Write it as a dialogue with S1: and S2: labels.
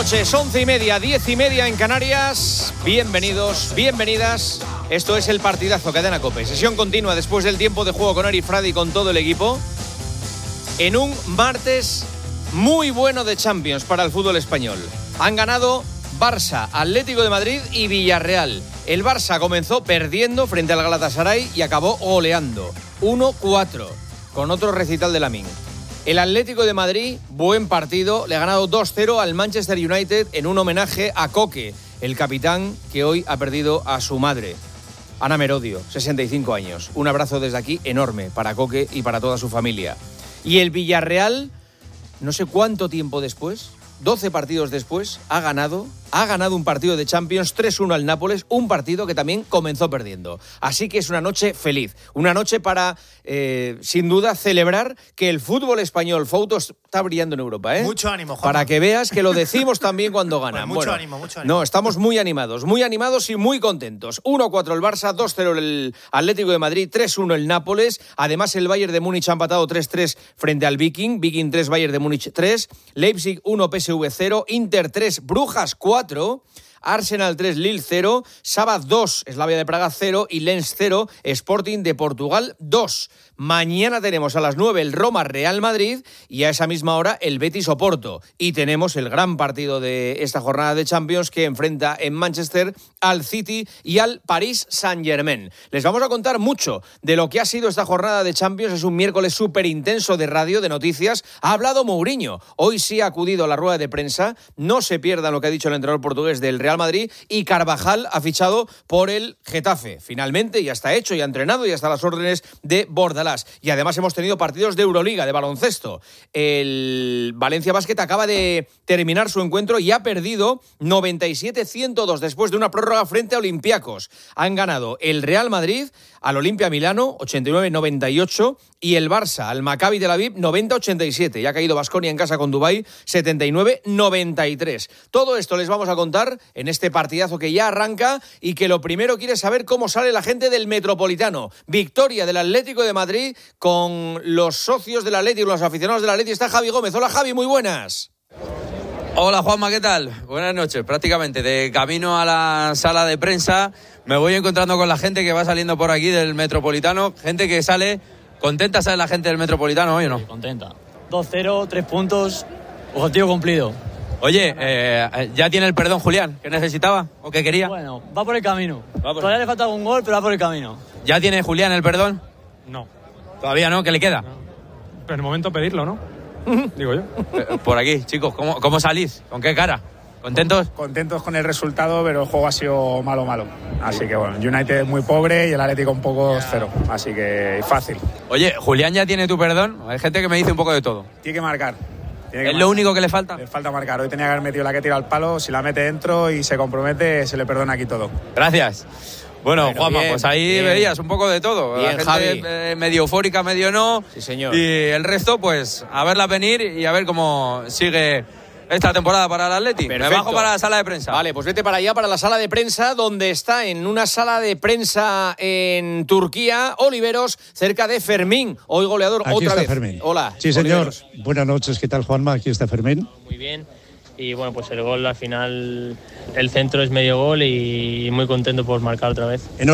S1: noches, 11:30, 10:30 en Canarias. Bienvenidos, bienvenidas. Esto es el partidazo Cadena COPE. Sesión continua después del tiempo de juego con Eric Fradi y con todo el equipo. En un martes muy bueno de Champions para el fútbol español. Han ganado Barça, Atlético de Madrid y Villarreal. El Barça comenzó perdiendo frente al Galatasaray y acabó goleando 1-4 con otro recital de Lamine. El Atlético de Madrid, buen partido, le ha ganado 2-0 al Manchester United en un homenaje a Coque, el capitán que hoy ha perdido a su madre, Ana Merodio, 65 años. Un abrazo desde aquí enorme para Coque y para toda su familia. Y el Villarreal, no sé cuánto tiempo después, 12 partidos después, ha ganado un partido de Champions 3-1 al Nápoles, un partido que también comenzó perdiendo. Así que es una noche feliz, una noche para, sin duda, celebrar que el fútbol español, Fouto, está brillando en Europa, ¿eh?
S2: Mucho ánimo, Juanma.
S1: Para que veas que lo decimos también cuando ganan.
S2: Mucho ánimo.
S1: No, estamos muy animados y muy contentos. 1-4 el Barça, 2-0 el Atlético de Madrid, 3-1 el Nápoles. Además, el Bayern de Múnich ha empatado 3-3 frente al Viking 3, Bayern de Múnich 3, Leipzig 1, PSV 0, Inter 3, Brujas 4, Arsenal 3, Lille 0, Sabadell 2, Slavia de Praga 0 y Lens 0, Sporting de Portugal 2. Mañana tenemos a las 9 el Roma-Real Madrid y a esa misma hora el Betis-Oporto. Y tenemos el gran partido de esta jornada de Champions que enfrenta en Manchester al City y al Paris Saint-Germain. Les vamos a contar mucho de lo que ha sido esta jornada de Champions. Es un miércoles súper intenso de radio, de noticias. Ha hablado Mourinho. Hoy sí ha acudido a la rueda de prensa. No se pierdan lo que ha dicho el entrenador portugués del Real Madrid. Y Carvajal ha fichado por el Getafe. Finalmente ya está hecho, ya ha entrenado y ya está a las órdenes de Bordalás. Y además hemos tenido partidos de Euroliga, de baloncesto. El Valencia Basket acaba de terminar su encuentro y ha perdido 97-102 después de una prórroga frente a Olympiacos. Han ganado el Real Madrid al Olimpia Milano 89-98 y el Barça al Maccabi Tel Aviv 90-87. Ya ha caído Baskonia en casa con Dubái 79-93. Todo esto les vamos a contar en este partidazo que ya arranca y que lo primero quiere saber cómo sale la gente del Metropolitano. Victoria del Atlético de Madrid con los socios del Atlético, los aficionados del Atlético. Está Javi Gómez. Hola Javi, muy buenas.
S3: Hola Juanma, ¿qué tal? Buenas noches. Prácticamente de camino a la sala de prensa me voy encontrando con la gente que va saliendo por aquí del Metropolitano, gente que sale. ¿Contenta sale la gente del Metropolitano hoy o no?
S4: Sí, contenta. 2-0, 3 puntos, objetivo cumplido.
S3: Oye, ¿ya tiene el perdón Julián que necesitaba o que quería?
S4: Bueno, va por el camino. Todavía le falta un gol, pero va por el camino.
S3: ¿Ya tiene Julián el perdón?
S5: No.
S3: ¿Todavía no? ¿Qué le queda?
S5: No. Pero en el momento pedirlo, ¿no? Digo yo.
S3: Por aquí, chicos, ¿cómo salís? ¿Con qué cara? ¿Contentos?
S6: Contentos con el resultado, pero el juego ha sido malo. Así que bueno, United muy pobre y el Atlético un poco cero. Así que fácil.
S3: Oye, ¿Julián ya tiene tu perdón? Hay gente que me dice un poco de todo.
S6: Tiene que marcar.
S3: ¿Es lo único que le falta?
S6: Le falta marcar. Hoy tenía que haber metido la que tira al palo. Si la mete dentro y se compromete, se le perdona aquí todo.
S3: Gracias. Bueno, Juanma,
S1: bien,
S3: pues ahí
S1: bien.
S3: verías un poco de todo.
S1: Bien,
S3: la gente medio eufórica, medio no.
S1: Sí, señor.
S3: Y el resto, pues, a verla venir y a ver cómo sigue esta temporada para el Atleti.
S1: Perfecto.
S3: Me bajo para la sala de prensa.
S1: Vale, pues vete para allá, para la sala de prensa, donde está en una sala de prensa en Turquía, Oliveros, cerca de Fermín. Hoy goleador
S7: Aquí
S1: otra
S7: está
S1: vez.
S7: Fermín.
S1: Hola.
S7: Sí, señor.
S1: Oliveros.
S7: Buenas noches. ¿Qué tal, Juanma? Aquí está Fermín.
S8: Muy bien. Y bueno, pues el gol al final, el centro es medio gol y muy contento por marcar otra vez.